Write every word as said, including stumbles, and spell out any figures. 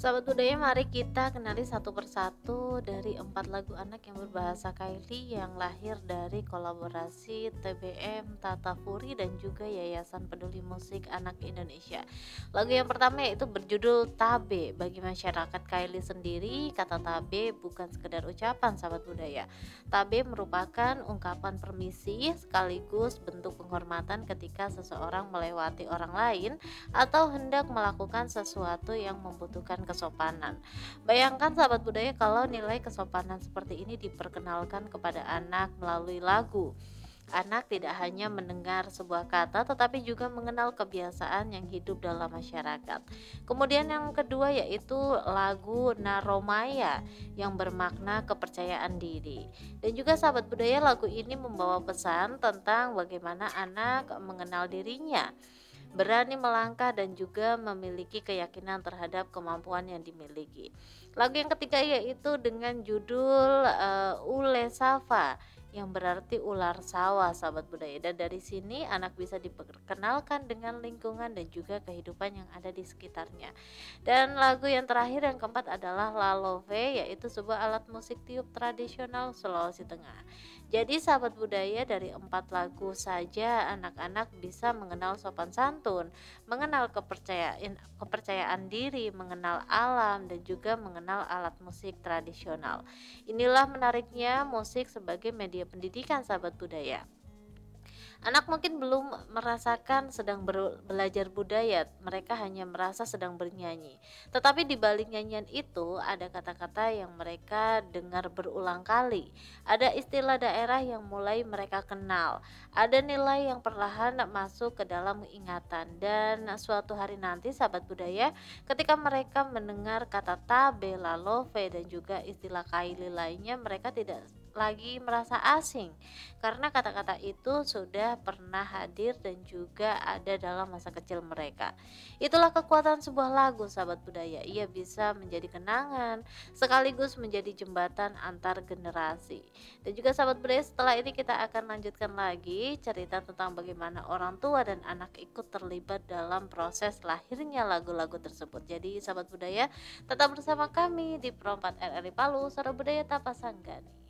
Sahabat budaya, mari kita kenali satu persatu dari empat lagu anak yang berbahasa Kaili yang lahir dari kolaborasi T B M, Tata Furi, dan juga Yayasan Peduli Musik Anak Indonesia. Lagu yang pertama yaitu berjudul Tabe. Bagi masyarakat Kaili sendiri, kata tabe bukan sekedar ucapan, sahabat budaya. Tabe merupakan ungkapan permisi sekaligus bentuk penghormatan ketika seseorang melewati orang lain atau hendak melakukan sesuatu yang membutuhkan kesopanan. Bayangkan sahabat budaya kalau nilai kesopanan seperti ini diperkenalkan kepada anak melalui lagu. Anak tidak hanya mendengar sebuah kata tetapi juga mengenal kebiasaan yang hidup dalam masyarakat. Kemudian yang kedua yaitu lagu Naromaya yang bermakna kepercayaan diri. Dan juga sahabat budaya, lagu ini membawa pesan tentang bagaimana anak mengenal dirinya, berani melangkah, dan juga memiliki keyakinan terhadap kemampuan yang dimiliki. Lagu yang ketiga yaitu dengan judul uh, Ule Safa yang berarti ular sawah, sahabat budaya. Dan dari sini anak bisa diperkenalkan dengan lingkungan dan juga kehidupan yang ada di sekitarnya. Dan lagu yang terakhir yang keempat adalah Lalove, yaitu sebuah alat musik tiup tradisional Sulawesi Tengah. Jadi sahabat budaya, dari empat lagu saja anak-anak bisa mengenal sopan santun, mengenal kepercayaan kepercayaan diri, mengenal alam, dan juga mengenal alat musik tradisional. Inilah menariknya musik sebagai media pendidikan, sahabat budaya. Anak mungkin belum merasakan sedang ber- belajar budaya, mereka hanya merasa sedang bernyanyi. Tetapi di balik nyanyian itu ada kata-kata yang mereka dengar berulang kali. Ada istilah daerah yang mulai mereka kenal. Ada nilai yang perlahan masuk ke dalam ingatan. Dan suatu hari nanti sahabat budaya, ketika mereka mendengar kata tabe, lalove, dan juga istilah kaili lainnya, mereka tidak lagi merasa asing karena kata-kata itu sudah pernah hadir dan juga ada dalam masa kecil mereka. Itulah kekuatan sebuah lagu, sahabat budaya. Ia bisa menjadi kenangan sekaligus menjadi jembatan antar generasi. Dan juga sahabat budaya, setelah ini kita akan lanjutkan lagi cerita tentang bagaimana orang tua dan anak ikut terlibat dalam proses lahirnya lagu-lagu tersebut. Jadi sahabat budaya, tetap bersama kami di Pro empat R R I Palu, Suara Budaya Tapasanggani.